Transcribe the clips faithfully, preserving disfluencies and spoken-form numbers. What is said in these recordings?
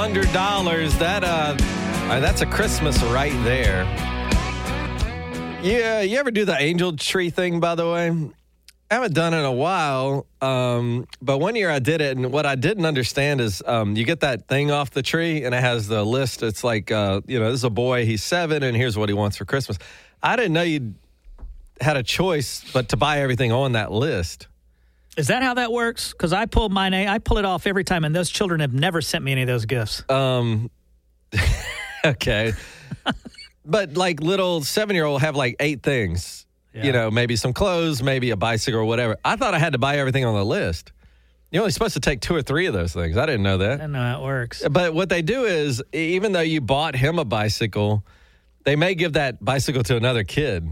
one hundred dollars. That, uh, uh, that's a Christmas right there. Yeah, you ever do the angel tree thing, by the way? I haven't done it in a while, um, but one year I did it, and what I didn't understand is um, you get that thing off the tree, and it has the list. It's like, uh, you know, this is a boy, he's seven, and here's what he wants for Christmas. I didn't know you had a choice but to buy everything on that list. Is that how that works? Because I pull my name, I pull it off every time, and those children have never sent me any of those gifts. Um, okay. But like little seven-year-old have like eight things. Yeah. You know, maybe some clothes, maybe a bicycle or whatever. I thought I had to buy everything on the list. You're only supposed to take two or three of those things. I didn't know that. I didn't know how it works. But what they do is, even though you bought him a bicycle, they may give that bicycle to another kid.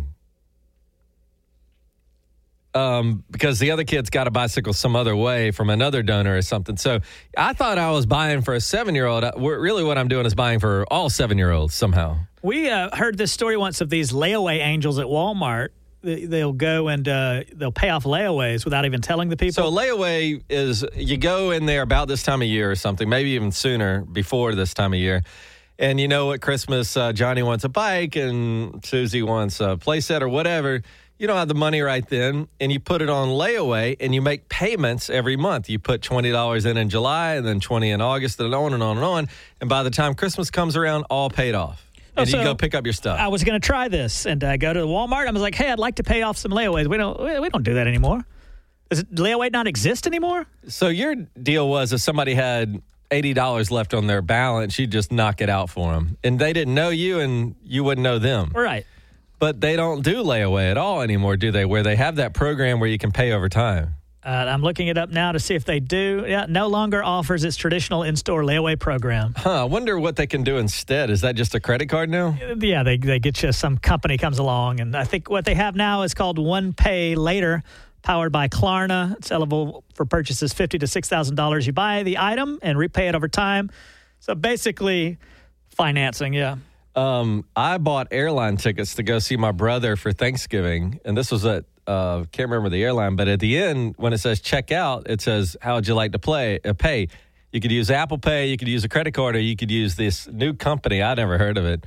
Um, because the other kid's got a bicycle some other way from another donor or something. So I thought I was buying for a seven-year-old. Really what I'm doing is buying for all seven-year-olds somehow. We uh, heard this story once of these layaway angels at Walmart. They'll go and uh, they'll pay off layaways without even telling the people. So a layaway is you go in there about this time of year or something, maybe even sooner, before this time of year. And you know at Christmas, uh, Johnny wants a bike and Susie wants a playset or whatever. You don't have the money right then, and you put it on layaway, and you make payments every month. You put twenty dollars in in July, and then twenty in August, and on and on and on. And by the time Christmas comes around, all paid off. And oh, so you go pick up your stuff. I was going to try this, and I go to Walmart. I was like, hey, I'd like to pay off some layaways. We don't we don't do that anymore. Does it, layaway not exist anymore? So your deal was if somebody had eighty dollars left on their balance, you'd just knock it out for them. And they didn't know you, and you wouldn't know them. Right. But they don't do layaway at all anymore, do they? Where they have that program where you can pay over time. Uh, I'm looking it up now to see if they do. Yeah, no longer offers its traditional in-store layaway program. Huh, I wonder what they can do instead. Is that just a credit card now? Yeah, they they get you, some company comes along, and I think what they have now is called One Pay Later, powered by Klarna. It's eligible for purchases fifty thousand to six thousand dollars. You buy the item and repay it over time. So basically, financing, yeah. Um, I bought airline tickets to go see my brother for Thanksgiving, and this was at, uh, can't remember the airline, but at the end, when it says check out, it says, how would you like to play, uh, pay? You could use Apple Pay, you could use a credit card, or you could use this new company. I never heard of it.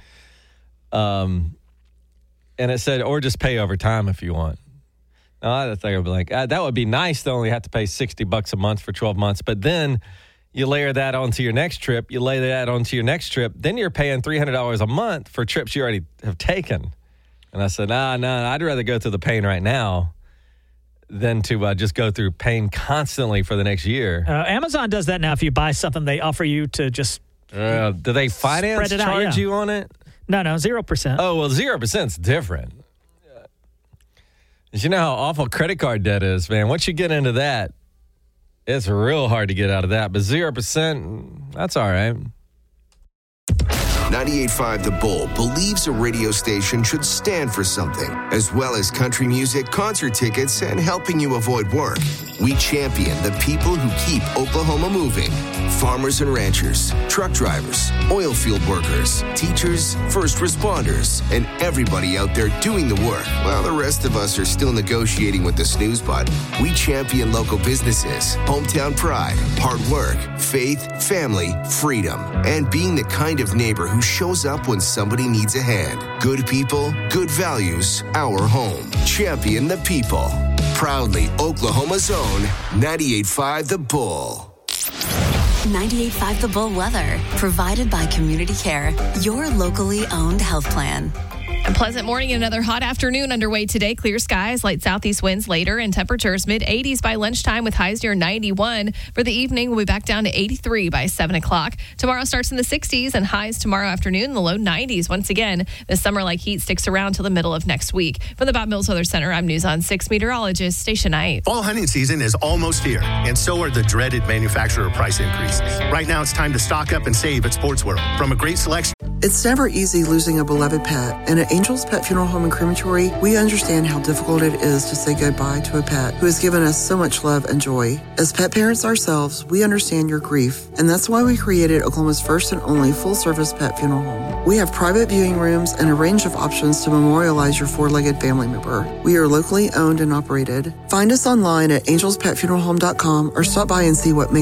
Um, and it said, or just pay over time if you want. Now, I think I'd be like, ah, that would be nice to only have to pay sixty bucks a month for twelve months, but then you layer that onto your next trip. You lay that onto your next trip. Then you're paying three hundred dollars a month for trips you already have taken. And I said, nah, nah, I'd rather go through the pain right now than to uh, just go through pain constantly for the next year. Uh, Amazon does that now. If you buy something, they offer you to just uh, do they finance spread it charge out, yeah. you on it? No, no, zero percent. Oh, well, zero percent is different. You know how awful credit card debt is, man. Once you get into that, it's real hard to get out of that, but zero percent, that's all right. ninety-eight point five The Bull believes a radio station should stand for something, as well as country music, concert tickets, and helping you avoid work. We champion the people who keep Oklahoma moving. Farmers and ranchers, truck drivers, oil field workers, teachers, first responders, and everybody out there doing the work. While the rest of us are still negotiating with the snooze button, we champion local businesses, hometown pride, hard work, faith, family, freedom, and being the kind of neighbor who shows up when somebody needs a hand. Good people, good values, our home. Champion the people. Proudly Oklahoma's own ninety-eight point five The Bull. ninety-eight point five The Bull weather, provided by Community Care, your locally owned health plan. A pleasant morning and another hot afternoon underway today. Clear skies, light southeast winds later, and temperatures mid eighties by lunchtime with highs near ninety-one. For the evening, we'll be back down to eighty-three by seven o'clock. Tomorrow starts in the sixties and highs tomorrow afternoon in the low nineties. Once again, the summer-like heat sticks around till the middle of next week. From the Bob Mills Weather Center, I'm News on six meteorologist Stacia Knight. Fall hunting season is almost here, and so are the dreaded manufacturer price increases. Right now, it's time to stock up and save at Sports World. From a great selection. It's never easy losing a beloved pet, and at Angel's Pet Funeral Home and Crematory, we understand how difficult it is to say goodbye to a pet who has given us so much love and joy. As pet parents ourselves, we understand your grief, and that's why we created Oklahoma's first and only full-service pet funeral home. We have private viewing rooms and a range of options to memorialize your four-legged family member. We are locally owned and operated. Find us online at angels pet funeral home dot com or stop by and see what makes